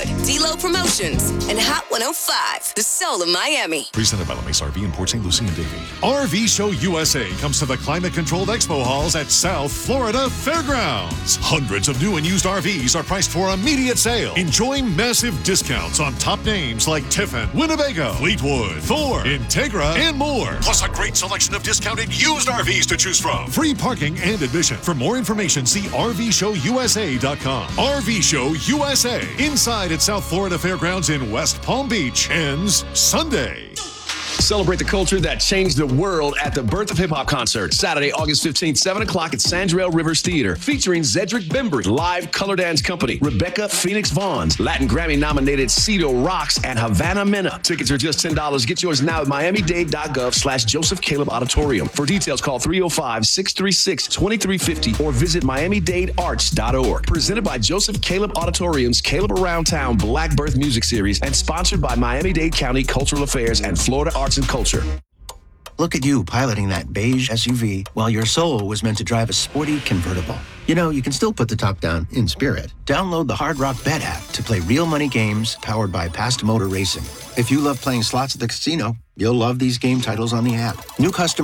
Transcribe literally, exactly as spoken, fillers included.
Hollywood, D-Lo Promotions, and Hot one oh five, the soul of Miami. Presented by LeMace R V in Port Saint Lucie and Davie. R V Show U S A comes to the climate-controlled expo halls at South Florida Fairgrounds. Hundreds of new and used R Vs are priced for immediate sale. Enjoy massive discounts on top names like Tiffin, Winnebago, Fleetwood, Thor, Integra, and more. Plus a great selection of discounted used R Vs to choose from. Free parking and admission. For more information, see R V show U S A dot com. R V Show U S A, inside at South Florida Fairgrounds in West Palm Beach, ends Sunday. Celebrate the culture that changed the world at the Birth of Hip Hop concert, Saturday, August fifteenth, seven o'clock at Sandrell Rivers Theater, featuring Zedric Bembry, Live Color Dance Company, Rebecca Phoenix Vaughns, Latin Grammy-nominated Cito Rocks, and Havana Mena. Tickets are just ten dollars. Get yours now at miami-dade.gov slash Joseph Caleb Auditorium. For details, call three oh five, six three six, two three five oh or visit miami dade arts dot org. Presented by Joseph Caleb Auditorium's Caleb Around Town Black Birth Music Series and sponsored by Miami-Dade County Cultural Affairs and Florida Arts and Culture. Look at you piloting that beige S U V while your soul was meant to drive a sporty convertible. You know, you can still put the top down in spirit. Download the Hard Rock Bet app to play real money games powered by Past Motor Racing. If you love playing slots at the casino, you'll love these game titles on the app. New customers